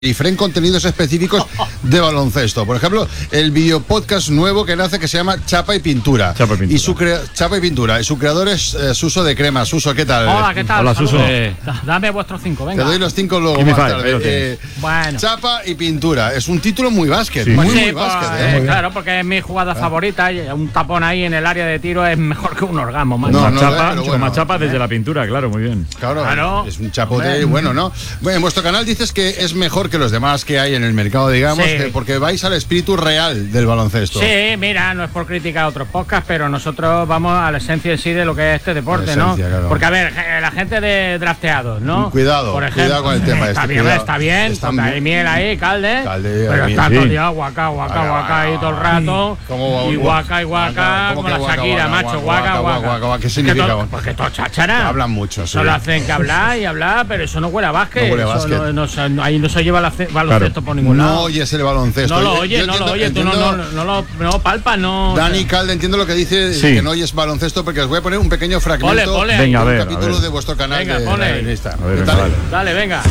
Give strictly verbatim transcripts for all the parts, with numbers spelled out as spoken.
diferentes contenidos específicos de baloncesto. Por ejemplo, el videopodcast nuevo que nace que se llama Chapa y Pintura. Chapa y Pintura. Y su crea- Chapa y Pintura. Y su creador es eh, Suso de Crema. Suso, ¿qué tal? Hola, ¿qué tal? Hola, Suso. Eh, dame vuestros cinco, venga. Te doy los cinco luego Give me más five, tarde. ahí lo tienes. Eh, Bueno. Chapa y Pintura. Es un título muy básquet. Sí. Muy, Sí, muy pues, básquet. eh, ¿eh? claro, porque es mi jugada favorita y un tapón ahí en el área de tiro es mejor que un orgasmo, macho. No, Más no, chapa, pero bueno. más chapa desde la pintura, claro, muy bien. Claro, Claro. es un chapote Hombre. bueno, ¿no? Bueno, en vuestro canal dices que es mejor que los demás que hay en el mercado, digamos, Sí. que porque vais al espíritu real del baloncesto. Sí, mira, no es por criticar a otros podcasts, pero nosotros vamos a la esencia en sí de lo que es este deporte, La esencia, ¿no? claro. Porque, a ver, eh, la gente de drafteados, ¿no? Cuidado, Por cuidado con el tema Está este, bien, cuidado. está bien, Están porque bien. hay miel ahí, calde, Calde, pero hay está miel, todo sí. el día guaca, guaca, Guaca, guaca ahí todo el rato. ¿Cómo Y guaca, y guaca, ¿Cómo como que la guaca, Shakira, guaca, macho, guaca, guaca, guaca, guaca. guaca? ¿Qué Es que significa? todo- Porque todo cháchara. Hablan mucho, sí. Solo hacen que hablar y hablar, pero eso no huele a básquet. No huele a Eso básquet. no- no se- no- ahí no se lleva la ce- baloncesto Claro. por ningún No lado. oyes el baloncesto. No lo Yo- oyes, yo no lo entiendo- oyes, tú no, entiendo- no, no, lo, no palpas, no. Dani Calde, entiendo lo que dice, Sí. que no oyes baloncesto, porque os voy a poner un pequeño fragmento Pole, pole. Venga, a de un ver, a capítulo ver. de vuestro canal Venga, de, pone. de Instagram. A ver, venga, Dale. vale. Dale, venga.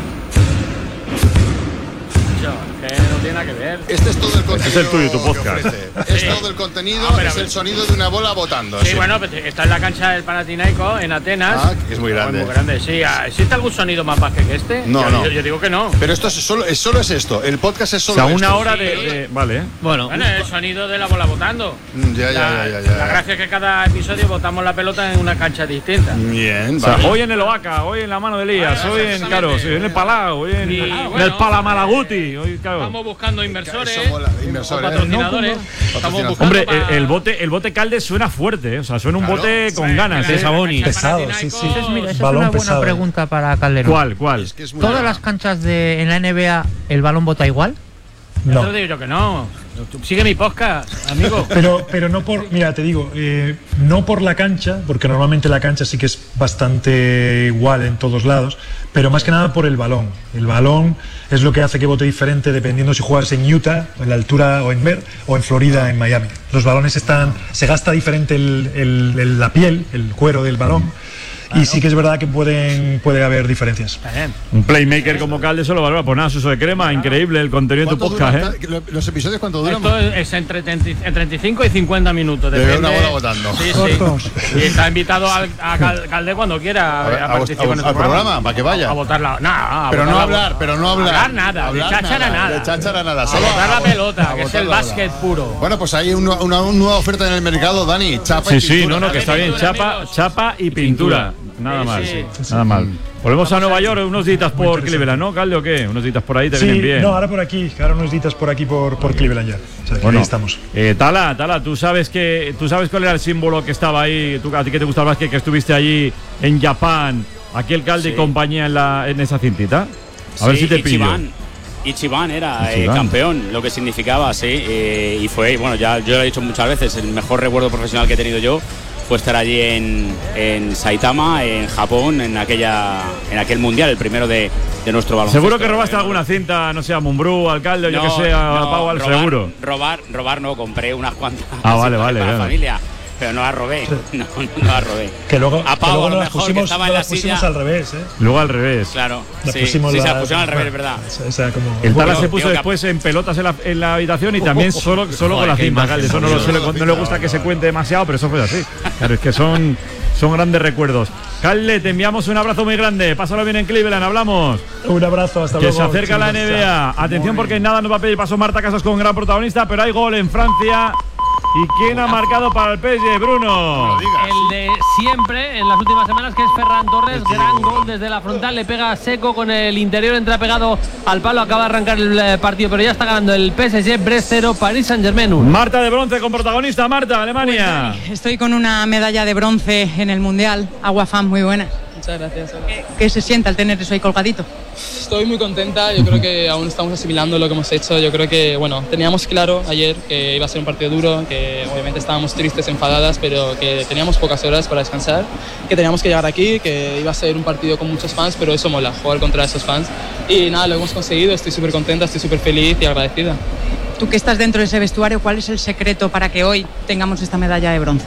Yo, que no tiene nada que ver. Este es todo el contenido. es el tuyo, tu que podcast. ofrece. Es Sí. todo el contenido, Ah, pero- es el sonido de una bola botando. Sí, bueno, pues está en la cancha del Panathinaikos, en Atenas. Ah, que es muy grande. Muy grande, sí. Ah, ¿existe algún sonido más básquet que este? No, yo, no. Yo, yo digo que no. Pero esto es solo, es solo es esto. El podcast es O solo sea, una esto. hora de, de- Vale, ¿eh? Bueno, el sonido de la bola botando. Mm, Ya, ya, La, ya, ya, ya. la gracia es que cada episodio botamos la pelota en una cancha distinta. Bien, O sea, vale. hoy en el Oaca, hoy en la mano de Elías, Vale, hoy en, exactamente. claro, sí, en el Palau, hoy en, Y, en bueno, el Palamalaguti, hoy, claro. Estamos buscando inversores, Eso mola, inversores. o patrocinadores. No, Estamos patrocinadores. buscando Hombre, el, para- el bote, el bote Calde suena fuerte, ¿eh? O sea, suena un Claro. bote con Sí, ganas, que ¿eh? la- Saboni. la cancha Pesado, del sí, sí. Panathinaikos- Esa es, mira, esa Balón es una buena pesado. pregunta para Calderón. ¿Cuál, cuál? Es que es muy ¿Todas raro. las canchas de, en la N B A el balón bota igual? Ya No. te lo digo yo que no. Sigue mi podcast, amigo. Pero, pero no por, mira, te digo, eh, no por la cancha, porque normalmente la cancha sí que es bastante igual en todos lados, pero más que nada por el balón. El balón es lo que hace que vote diferente dependiendo si juegas en Utah, en la altura, o en Mer, o en Florida, en Miami. Los balones están, se gasta diferente el, el- el- la piel, el cuero del balón, y sí que es verdad que pueden, puede haber diferencias. Está bien. Un playmaker como Calde solo valora. Pues nada, Suso de Crema, increíble el contenido de tu ¿Cuánto podcast, duran ¿eh? ta- ¿Los episodios cuánto duran? Esto es es entre treinta y- entre treinta y cinco y cincuenta minutos. De Depende. una bola botando. Sí, sí. Y está invitado al, a Cal- Calde cuando quiera A ver, a, a vos- participar a en vos- este al programa, para que vaya. A votarla. Nah, a Pero no botar la- hablar, pero no hablar. Hablar nada, Hablar de cháchara nada. De cháchara nada. A Solo botar la a- pelota, a que es botar el la básquet bola. puro. Bueno, pues hay una, una- una nueva oferta en el mercado, Dani. Chapa y Sí, sí, pintura. no, no, que está bien. Pintura, Chapa, amigos. chapa y pintura. Nada Sí, mal, sí. nada mal. Volvemos a Nueva York, unos días por Cleveland, ¿no, Calde, o qué? Unos días por ahí te Sí, vienen bien. no, ahora por aquí, ahora unos días por aquí por, por Cleveland ya. O sea, que Bueno, ahí estamos. eh, Tala, Tala, tú sabes que tú sabes cuál era el símbolo que estaba ahí, tú, a ti que te gusta el básquet, que estuviste allí en Japón, aquí el Calde y Sí. compañía en la en esa cintita. A ver Sí, si te pillo. Ichiban. Ichiban era eh, Ichiban. campeón, lo que significaba, sí. eh, y fue, bueno, ya yo lo he dicho muchas veces, el mejor recuerdo profesional que he tenido yo fue estar allí en, en Saitama, en Japón, en aquella en aquel mundial, el primero de, de nuestro baloncesto. Seguro que robaste alguna cinta, no sé, a Mumbrú, Alcalde, o yo que sé, a no, Powell, robar, seguro. Robar, robar no, compré unas cuantas. Ah, vale, para vale, la vale. familia, pero no las robé, no, no las robé. Que luego, A que Pau, luego a lo nos mejor, que pusimos, estaba en nos la las pusimos silla. al revés, ¿eh? Luego al revés. Claro, Nos sí, pusimos sí, la- se la pusieron al revés, ¿verdad? Esa- esa como- El Tala Bueno, se puso digo que- después en pelotas en la, en la habitación y también solo, solo con la qué cinta, imagen, Calde. Eso no, lo- se le- no le gusta que se cuente demasiado, pero eso fue así. Claro, es que son, son grandes recuerdos. Calde, te enviamos un abrazo muy grande. Pásalo bien en Cleveland, hablamos. Un abrazo, hasta Que luego. se acerca la chicos. N B A. Atención porque en nada nos va a pedir paso Marta Casas con gran protagonista, pero hay gol en Francia. ¿Y quién ha marcado para el P S G, Bruno? El de siempre, en las últimas semanas, que es Ferran Torres. Gran gol desde la frontal, le pega seco con el interior, entra pegado al palo, acaba de arrancar el eh, partido, pero ya está ganando el P S G, Brest cero, Paris Saint-Germain uno. Marta de bronce con protagonista. Marta, Alemania. Estoy con una medalla de bronce en el Mundial. Agua fan, muy buena. Muchas gracias. ¿Qué, qué se siente al tener eso ahí colgadito? Estoy muy contenta, yo creo que aún estamos asimilando lo que hemos hecho. Yo creo que, bueno, teníamos claro ayer que iba a ser un partido duro, que obviamente estábamos tristes, enfadadas, pero que teníamos pocas horas para descansar, que teníamos que llegar aquí, que iba a ser un partido con muchos fans, pero eso mola, jugar contra esos fans. Y nada, lo hemos conseguido, estoy súper contenta, estoy súper feliz y agradecida. Tú que estás dentro de ese vestuario, ¿cuál es el secreto para que hoy tengamos esta medalla de bronce?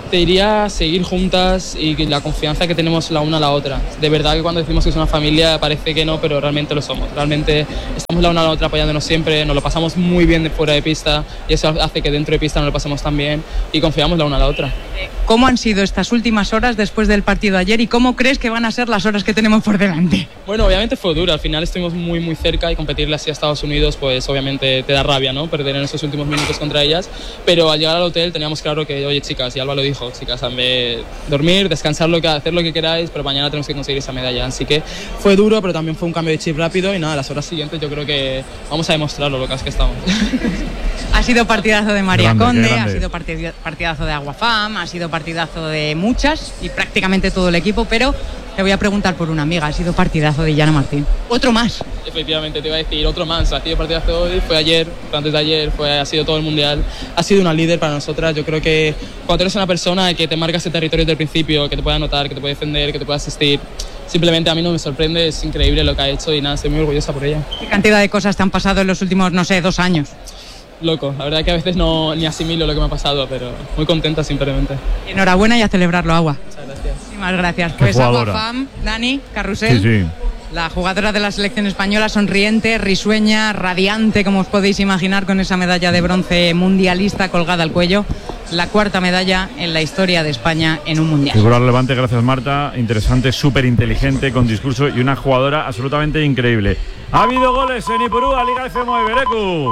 Te diría seguir juntas y la confianza que tenemos la una a la otra. De verdad que cuando decimos que es una familia parece que no, pero realmente lo somos. Realmente estamos la una a la otra apoyándonos siempre, nos lo pasamos muy bien de fuera de pista y eso hace que dentro de pista nos lo pasemos tan bien y confiamos la una a la otra. ¿Cómo han sido estas últimas horas después del partido de ayer y cómo crees que van a ser las horas que tenemos por delante? Bueno, obviamente fue duro, al final estuvimos muy muy cerca y competirle así a Estados Unidos pues obviamente te da rabia, ¿no? Perder en esos últimos minutos contra ellas, pero al llegar al hotel teníamos claro que, oye chicas, y Alba lo dijo, chicas, de dormir, descansar, lo que, hacer lo que queráis, pero mañana tenemos que conseguir esa medalla, así que fue duro, pero también fue un cambio de chip rápido y nada, las horas siguientes yo creo que vamos a demostrarlo, lo que es que estamos. Ha sido partidazo de María Grande, Conde, grande. ha sido partid- partidazo de Aguafam, ha sido partidazo de muchas y prácticamente todo el equipo, pero te voy a preguntar por una amiga, ha sido partidazo de Yana Martín. Otro más. Efectivamente, te iba a decir, otro más, ha sido partidazo hoy, fue ayer, fue antes de ayer, fue, ha sido todo el mundial, ha sido una líder para nosotras. Yo creo que cuando eres una persona que te marca ese territorio desde el principio, que te puede anotar, que te puede defender, que te puede asistir, simplemente a mí no me sorprende, es increíble lo que ha hecho y nada, estoy muy orgullosa por ella. ¿Qué cantidad de cosas te han pasado en los últimos, no sé, dos años? Loco, la verdad que a veces no ni asimilo lo que me ha pasado, pero muy contenta simplemente. Enhorabuena y a celebrarlo, Agua. Muchas gracias. Muchísimas gracias. Qué Pues jugadora. Aguafam, Dani, Carrusel. Sí, sí. La jugadora de la selección española, sonriente, risueña, radiante, como os podéis imaginar, con esa medalla de bronce mundialista colgada al cuello. La cuarta medalla en la historia de España en un mundial. Figura relevante, gracias Marta. Interesante, súper inteligente, con discurso y una jugadora absolutamente increíble. Ha habido goles en Ipurúa, Liga F M de Berecu.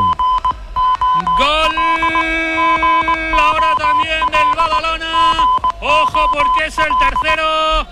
Gol ahora también del Badalona. Ojo porque es el tercero.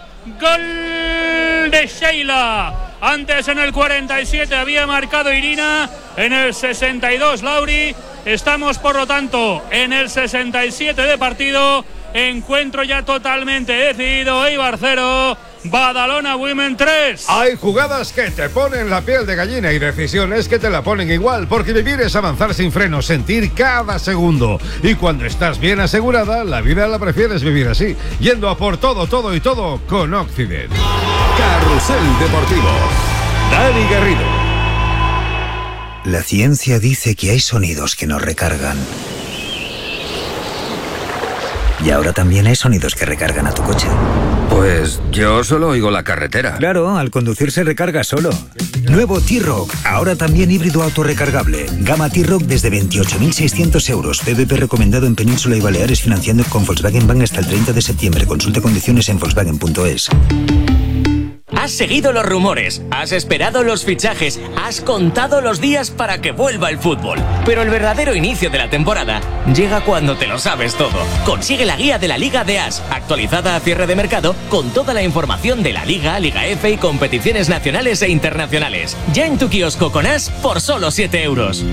Gol de Sheila. Antes en el cuarenta y siete había marcado Irina. En el sesenta y dos Lauri. Estamos por lo tanto en el sesenta y siete de partido. Encuentro ya totalmente decidido. Eibar cero. Badalona Women tres. Hay jugadas que te ponen la piel de gallina y decisiones que te la ponen igual, porque vivir es avanzar sin frenos, sentir cada segundo. Y cuando estás bien asegurada, la vida la prefieres vivir así, yendo a por todo, todo y todo con Occident. Carrusel Deportivo. Dani Garrido. La ciencia dice que hay sonidos que nos recargan. Y ahora también hay sonidos que recargan a tu coche. Pues yo solo oigo la carretera. Claro, al conducir se recarga solo. Nuevo T-Rock, ahora también híbrido autorrecargable. Gama T-Rock desde veintiocho mil seiscientos euros. P V P recomendado en Península y Baleares, financiando con Volkswagen Bank hasta el treinta de septiembre. Consulte condiciones en Volkswagen punto es. Has seguido los rumores, has esperado los fichajes, has contado los días para que vuelva el fútbol. Pero el verdadero inicio de la temporada llega cuando te lo sabes todo. Consigue la guía de la Liga de As, actualizada a cierre de mercado, con toda la información de la Liga, Liga F y competiciones nacionales e internacionales. Ya en tu kiosco con As por solo siete euros.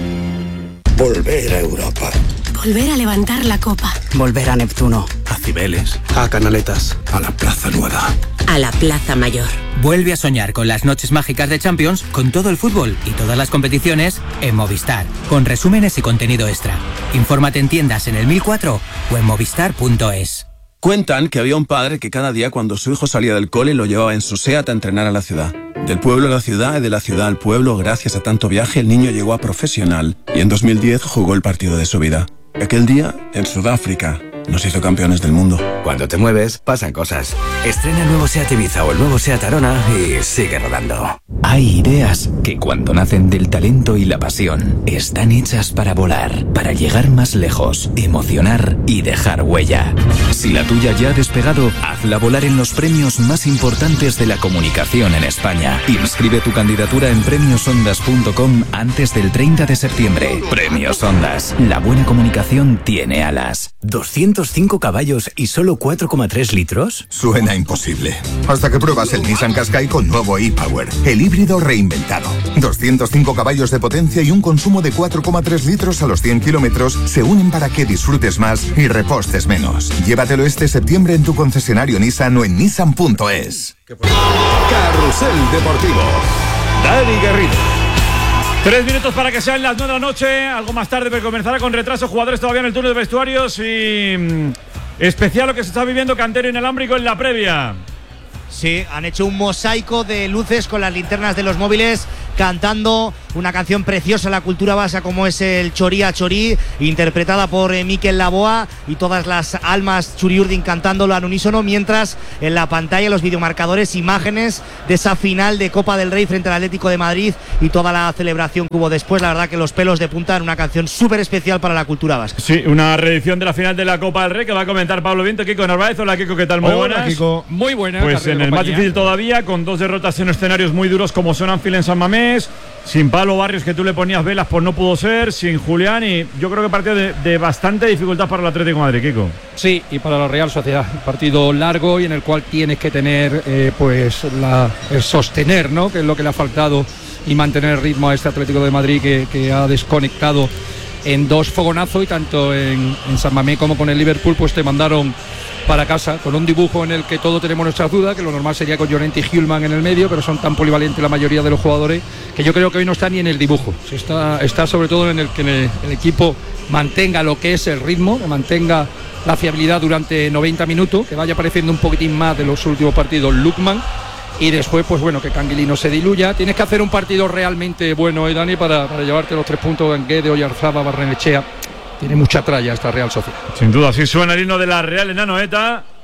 Volver a Europa. Volver a levantar la copa. Volver a Neptuno. A Cibeles. A Canaletas. A la Plaza Nueva. A la Plaza Mayor. Vuelve a soñar con las noches mágicas de Champions, con todo el fútbol y todas las competiciones en Movistar, con resúmenes y contenido extra. Infórmate en tiendas en el mil cuatro o en movistar punto es. Cuentan que había un padre que cada día cuando su hijo salía del cole lo llevaba en su SEAT a entrenar a la ciudad. Del pueblo a la ciudad y de la ciudad al pueblo, gracias a tanto viaje, el niño llegó a profesional y en dos mil diez jugó el partido de su vida. Aquel día, en Sudáfrica, nos hizo campeones del mundo. Cuando te mueves, pasan cosas. Estrena el nuevo SEAT Ibiza o el nuevo SEAT Arona y sigue rodando. Hay ideas que cuando nacen del talento y la pasión, están hechas para volar, para llegar más lejos, emocionar y dejar huella. Si la tuya ya ha despegado, hazla volar en los premios más importantes de la comunicación en España. Inscribe tu candidatura en premios ondas punto com antes del treinta de septiembre. Premios Ondas. La buena comunicación tiene alas. ¿doscientos cinco caballos y solo cuatro coma tres litros? Suena imposible. Hasta que pruebas el Nissan Qashqai con nuevo e-Power, el híbrido reinventado. doscientos cinco caballos de potencia y un consumo de cuatro coma tres litros a los cien kilómetros se unen para que disfrutes más y repostes menos. Llévatelo este septiembre en tu concesionario Nissan o en nissan punto es. Carrusel Deportivo. Dani Garrido. Tres minutos para que sean las nueve de la noche, algo más tarde, pero comenzará con retraso. Jugadores todavía en el turno de vestuarios y mmm, especial lo que se está viviendo Cantero Inalámbrico en la previa. Sí, han hecho un mosaico de luces con las linternas de los móviles cantando una canción preciosa en la cultura vasca como es el Choría Chorí, interpretada por eh, Mikel Laboa, y todas las almas churiurdin cantándolo al unísono, mientras en la pantalla los videomarcadores, imágenes de esa final de Copa del Rey frente al Atlético de Madrid y toda la celebración que hubo después. La verdad que los pelos de punta en una canción súper especial para la cultura vasca. Sí, una reedición de la final de la Copa del Rey que va a comentar Pablo Viento. Kiko Narváez. Hola Kiko, ¿qué tal? Muy Hola, buenas. Kiko. Muy buenas. Pues en el más difícil todavía, con dos derrotas en escenarios muy duros como son Anfield en San Mamés, sin Pablo Barrios, que tú le ponías velas, pues no pudo ser, sin Julián, y yo creo que partido de, de bastante dificultad para el Atlético de Madrid, Kiko. Sí, y para la Real Sociedad, un partido largo y en el cual tienes que tener, eh, pues, la, el sostener, ¿no? Que es lo que le ha faltado, y mantener el ritmo a este Atlético de Madrid que, que ha desconectado en dos fogonazos, y tanto en, en San Mamés como con el Liverpool, pues te mandaron para casa con un dibujo en el que todos tenemos nuestras dudas, que lo normal sería con Llorente y Hjulman en el medio, pero son tan polivalentes la mayoría de los jugadores que yo creo que hoy no está ni en el dibujo. Está, está sobre todo en el que el, el equipo mantenga lo que es el ritmo, que mantenga la fiabilidad durante noventa minutos, que vaya apareciendo un poquitín más de los últimos partidos Lukman, y después, pues bueno, que Canguilí no se diluya. Tienes que hacer un partido realmente bueno, ¿eh, Dani? Para, para llevarte los tres puntos en Guede, Oyarzaba, Barrenechea. Tiene mucha tralla esta Real Sociedad. Sin duda, así suena el himno de la Real en Anoeta.